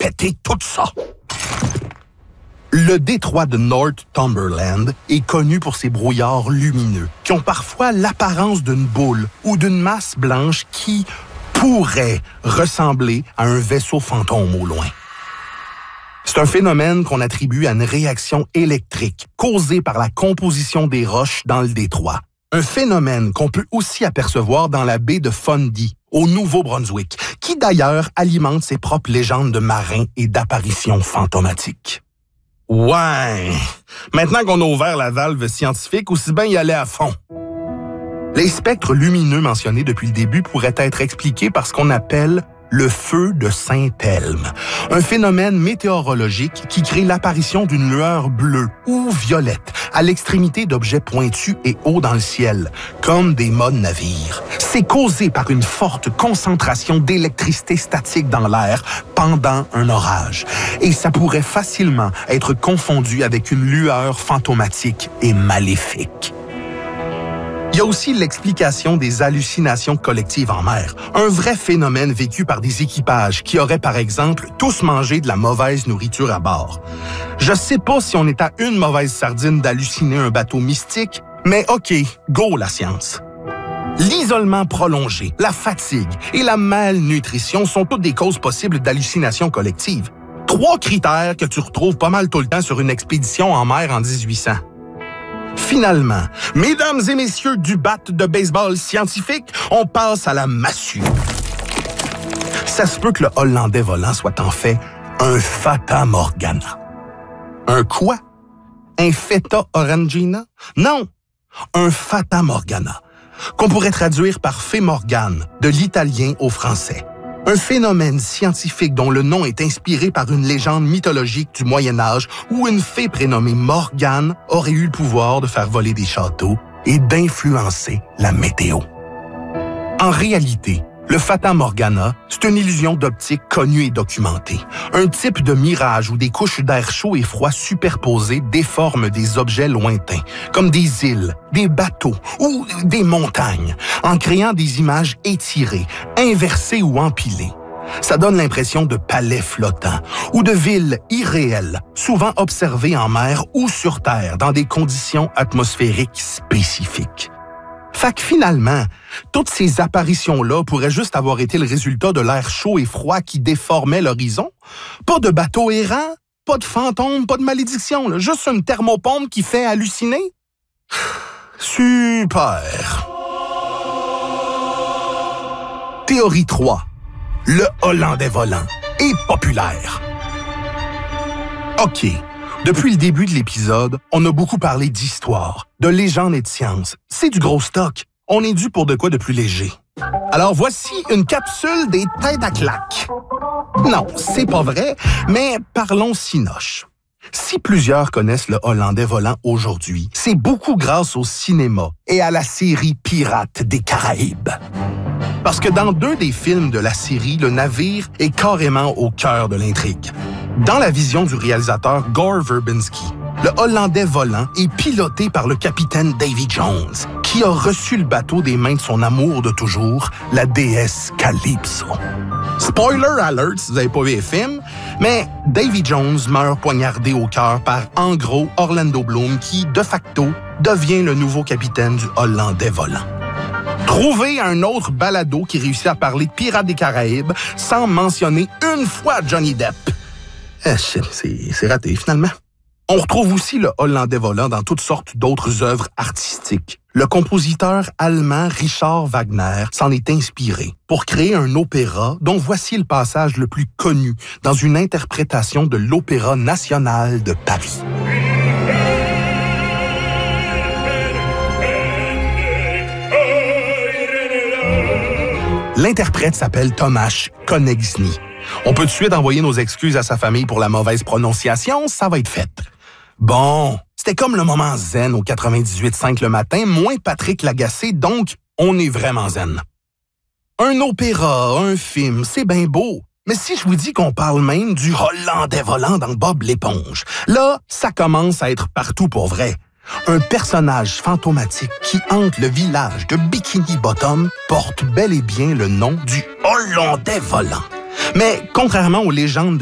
arrêter tout ça. Le détroit de Northumberland est connu pour ses brouillards lumineux, qui ont parfois l'apparence d'une boule ou d'une masse blanche qui pourrait ressembler à un vaisseau fantôme au loin. C'est un phénomène qu'on attribue à une réaction électrique causée par la composition des roches dans le détroit. Un phénomène qu'on peut aussi apercevoir dans la baie de Fundy, au Nouveau-Brunswick, qui d'ailleurs alimente ses propres légendes de marins et d'apparitions fantomatiques. Ouais! Maintenant qu'on a ouvert la valve scientifique, aussi bien y aller à fond. Les spectres lumineux mentionnés depuis le début pourraient être expliqués par ce qu'on appelle le feu de Saint-Elme, un phénomène météorologique qui crée l'apparition d'une lueur bleue ou violette à l'extrémité d'objets pointus et hauts dans le ciel, comme des mâts de navires. C'est causé par une forte concentration d'électricité statique dans l'air pendant un orage, et ça pourrait facilement être confondu avec une lueur fantomatique et maléfique. Il y a aussi l'explication des hallucinations collectives en mer, un vrai phénomène vécu par des équipages qui auraient, par exemple, tous mangé de la mauvaise nourriture à bord. Je sais pas si on est à une mauvaise sardine d'halluciner un bateau mystique, mais OK, go la science. L'isolement prolongé, la fatigue et la malnutrition sont toutes des causes possibles d'hallucinations collectives. 3 critères que tu retrouves pas mal tout le temps sur une expédition en mer en 1800. Finalement, mesdames et messieurs du bat de baseball scientifique, on passe à la massue. Ça se peut que le Hollandais volant soit en fait un Fata Morgana. Un quoi? Un Feta Orangina? Non, un Fata Morgana, qu'on pourrait traduire par fée Morgane, de l'italien au français. Un phénomène scientifique dont le nom est inspiré par une légende mythologique du Moyen-Âge où une fée prénommée Morgane aurait eu le pouvoir de faire voler des châteaux et d'influencer la météo. En réalité, le Fata Morgana, c'est une illusion d'optique connue et documentée. Un type de mirage où des couches d'air chaud et froid superposées déforment des objets lointains, comme des îles, des bateaux ou des montagnes, en créant des images étirées, inversées ou empilées. Ça donne l'impression de palais flottants ou de villes irréelles, souvent observées en mer ou sur Terre dans des conditions atmosphériques spécifiques. Fait que finalement, toutes ces apparitions-là pourraient juste avoir été le résultat de l'air chaud et froid qui déformait l'horizon. Pas de bateau errant, pas de fantômes, pas de malédiction, là. Juste une thermopompe qui fait halluciner. Super! Théorie 3. Le Hollandais volant est populaire. OK. Depuis le début de l'épisode, on a beaucoup parlé d'histoire, de légendes et de science. C'est du gros stock. On est dû pour de quoi de plus léger. Alors voici une capsule des têtes à claques. Non, c'est pas vrai, mais parlons cinoche. Si plusieurs connaissent le Hollandais volant aujourd'hui, c'est beaucoup grâce au cinéma et à la série Pirates des Caraïbes. Parce que dans 2 des films de la série, le navire est carrément au cœur de l'intrigue. Dans la vision du réalisateur Gore Verbinski, le Hollandais volant est piloté par le capitaine Davy Jones, qui a reçu le bateau des mains de son amour de toujours, la déesse Calypso. Spoiler alert si vous n'avez pas vu les films, mais Davy Jones meurt poignardé au cœur par, en gros, Orlando Bloom, qui, de facto, devient le nouveau capitaine du Hollandais volant. Trouvez un autre balado qui réussit à parler de Pirates des Caraïbes sans mentionner une fois Johnny Depp. C'est raté, finalement. On retrouve aussi le Hollandais volant dans toutes sortes d'autres œuvres artistiques. Le compositeur allemand Richard Wagner s'en est inspiré pour créer un opéra dont voici le passage le plus connu dans une interprétation de l'Opéra national de Paris. L'interprète s'appelle Tomasz Koneczny. On peut tout de suite envoyer nos excuses à sa famille pour la mauvaise prononciation, ça va être fait. Bon, c'était comme le moment zen au 98.5 le matin, moins Patrick Lagacé, donc on est vraiment zen. Un opéra, un film, c'est bien beau. Mais si je vous dis qu'on parle même du Hollandais volant dans Bob l'éponge, là, ça commence à être partout pour vrai. Un personnage fantomatique qui hante le village de Bikini Bottom porte bel et bien le nom du Hollandais volant. Mais contrairement aux légendes